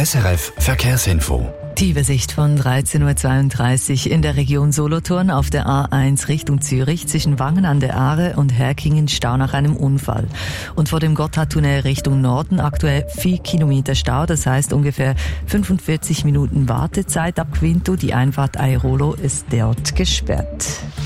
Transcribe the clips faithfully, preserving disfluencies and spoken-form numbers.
S R F Verkehrsinfo. Die Übersicht von dreizehn Uhr zweiunddreißig in der Region Solothurn auf der A eins Richtung Zürich zwischen Wangen an der Aare und Herkingen Stau nach einem Unfall. Und vor dem Gotthardtunnel Richtung Norden aktuell vier Kilometer Stau, das heißt ungefähr fünfundvierzig Minuten Wartezeit ab Quinto. Die Einfahrt Airolo ist dort gesperrt.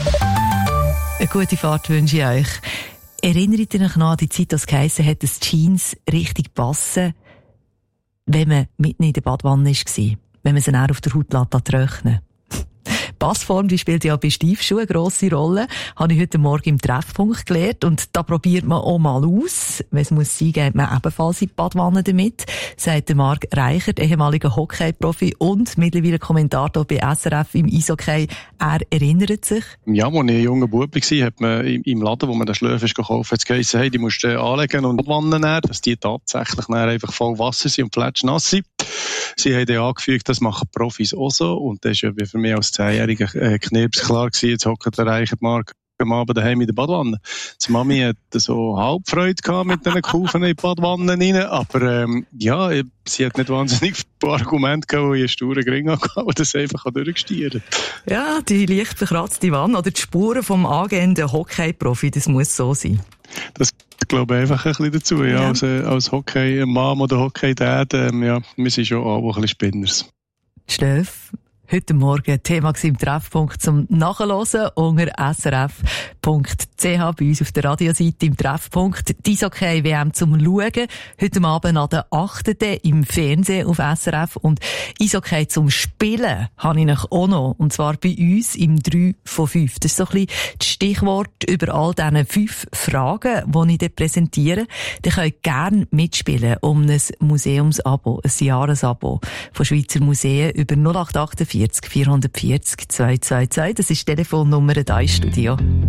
Eine gute Fahrt wünsche ich euch. Erinnert ihr euch noch an die Zeit, als es geheissen hat, dass die Jeans richtig passen, wenn man mitten in der Badwanne war? Wenn man sie dann auf der Haut trocknen. Passform, die spielt ja bei Stiefschuhen eine grosse Rolle. Habe ich heute Morgen im Treffpunkt gelernt. Und da probiert man auch mal aus. Wenn es muss sein, geht man ebenfalls in die Badwanne damit, sagt der Marc Reichert, ehemaliger Hockey-Profi und mittlerweile Kommentator bei S R F im Eishockey. Er erinnert sich. Ja, als ich ein junger Bub war, hat man im Laden, wo man den Schläfer gekauft hat, geheißen, hey, die musst du anlegen und Badwanne nehmen, dass die tatsächlich einfach voll Wasser sind und fletschnass sind. Sie haben dann angefügt, das machen Profis auch so. Und das war ja für mich als zehnjähriger Knirps klar gewesen, jetzt hockt der reiche Marc am Abend daheim in der Badwanne. Die Mami hat so halb Freude gehabt mit diesen Kufen in die Badwanne rein. Aber ähm, ja, sie hat nicht wahnsinnig viele Argumente gehabt, wo ich einen sturen Gring hatte, und das einfach durchgestiert. Ja, die leicht verkratzte Wanne oder die Spuren vom angehenden Hockey-Profi, das muss so sein. Das glaube ich einfach ein bisschen dazu, ja, ja. Als, äh, als Hockey-Mom oder Hockey-Dad, ähm, ja, wir sind schon auch ein bisschen Spinners. Steff, heute Morgen Thema im Treffpunkt zum Nachhören unter s r f punkt c h bei uns auf der Radioseite im Treffpunkt. Die Eishockey W M zum Schauen. Heute Abend an der achten im Fernsehen auf S R F. Und Eishockey zum Spielen habe ich noch auch noch. Und zwar bei uns im drei von fünf. Das ist so ein bisschen das Stichwort über all diese fünf Fragen, die ich dir präsentiere. Ihr könnt gerne mitspielen um ein Museumsabo, ein Jahresabo von Schweizer Museen über null acht acht vier vier vier null zwei zwei zwei. Das ist die Telefonnummer da im Studio.